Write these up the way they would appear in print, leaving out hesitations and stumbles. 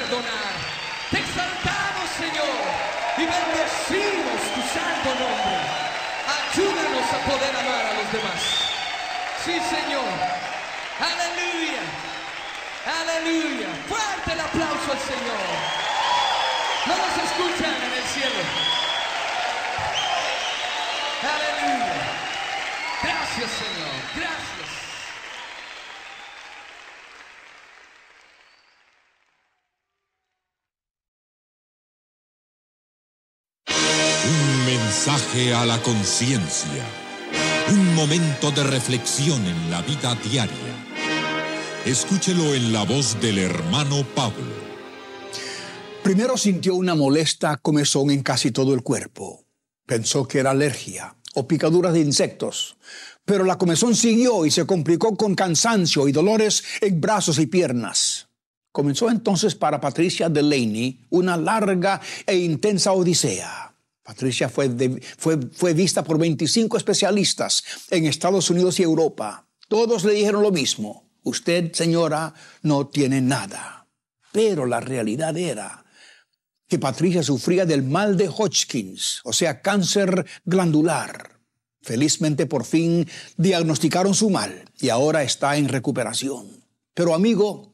perdonar. Te exaltamos, Señor, y bendecimos tu santo nombre. Ayúdanos a poder amar a los demás. Sí, Señor. Aleluya. Aleluya. Fuerte el aplauso al Señor. No nos escuchan en el cielo. Aleluya. Gracias, Señor. Gracias. Un mensaje a la conciencia. Un momento de reflexión en la vida diaria. Escúchelo en la voz del hermano Pablo. Primero sintió una molesta comezón en casi todo el cuerpo. Pensó que era alergia o picaduras de insectos. Pero la comezón siguió y se complicó con cansancio y dolores en brazos y piernas. Comenzó entonces para Patricia Delaney una larga e intensa odisea. Patricia fue vista por 25 especialistas en Estados Unidos y Europa. Todos le dijeron lo mismo. Usted, señora, no tiene nada. Pero la realidad era que Patricia sufría del mal de Hodgkins, o sea, cáncer glandular. Felizmente, por fin, diagnosticaron su mal y ahora está en recuperación. Pero, amigo,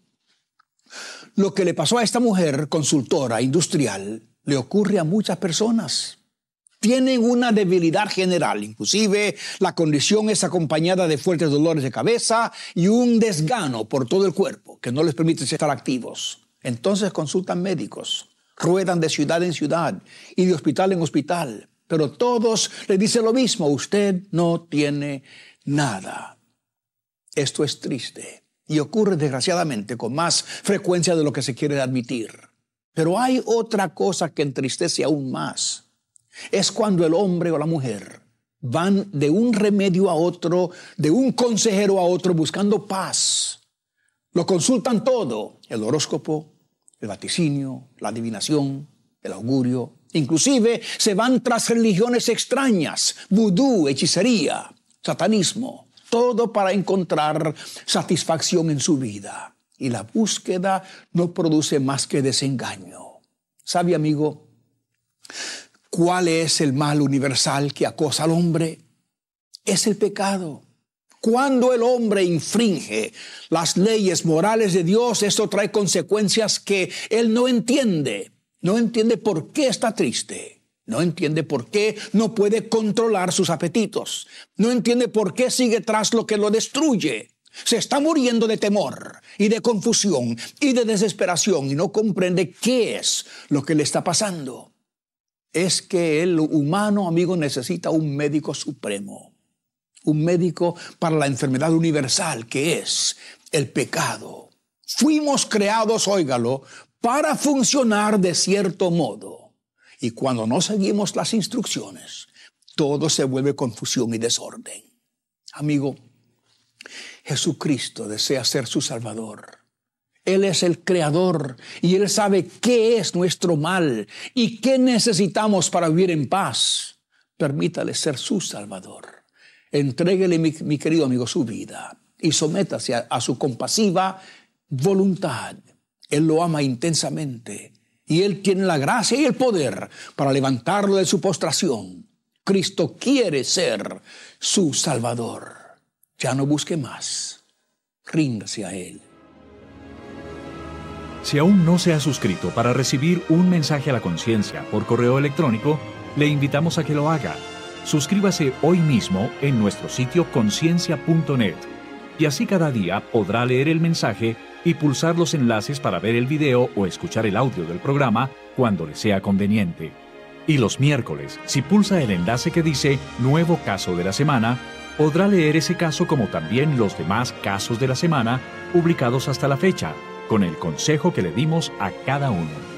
lo que le pasó a esta mujer consultora industrial le ocurre a muchas personas. Tienen una debilidad general, inclusive la condición es acompañada de fuertes dolores de cabeza y un desgano por todo el cuerpo que no les permite estar activos. Entonces consultan médicos, ruedan de ciudad en ciudad y de hospital en hospital, pero todos les dicen lo mismo: usted no tiene nada. Esto es triste y ocurre desgraciadamente con más frecuencia de lo que se quiere admitir. Pero hay otra cosa que entristece aún más. Es cuando el hombre o la mujer van de un remedio a otro, de un consejero a otro buscando paz. Lo consultan todo: el horóscopo, el vaticinio, la adivinación, el augurio. Inclusive se van tras religiones extrañas, vudú, hechicería, satanismo. Todo para encontrar satisfacción en su vida. Y la búsqueda no produce más que desengaño. ¿Sabe, amigo, cuál es el mal universal que acosa al hombre? Es el pecado. Cuando el hombre infringe las leyes morales de Dios, esto trae consecuencias que él no entiende. No entiende por qué está triste. No entiende por qué no puede controlar sus apetitos. No entiende por qué sigue tras lo que lo destruye. Se está muriendo de temor y de confusión y de desesperación y no comprende qué es lo que le está pasando. Es que el humano, amigo, necesita un médico supremo. Un médico para la enfermedad universal que es el pecado. Fuimos creados, óigalo, para funcionar de cierto modo. Y cuando no seguimos las instrucciones, todo se vuelve confusión y desorden. Amigo, Jesucristo desea ser su Salvador. Él es el Creador y Él sabe qué es nuestro mal y qué necesitamos para vivir en paz. Permítale ser su Salvador. Entréguele, mi querido amigo, su vida y sométase a su compasiva voluntad. Él lo ama intensamente y Él tiene la gracia y el poder para levantarlo de su postración. Cristo quiere ser su Salvador. Ya no busque más. Ríndase a Él. Si aún no se ha suscrito para recibir un mensaje a la conciencia por correo electrónico, le invitamos a que lo haga. Suscríbase hoy mismo en nuestro sitio conciencia.net y así cada día podrá leer el mensaje y pulsar los enlaces para ver el video o escuchar el audio del programa cuando le sea conveniente. Y los miércoles, si pulsa el enlace que dice Nuevo Caso de la Semana, podrá leer ese caso como también los demás casos de la semana publicados hasta la fecha, con el consejo que le dimos a cada uno.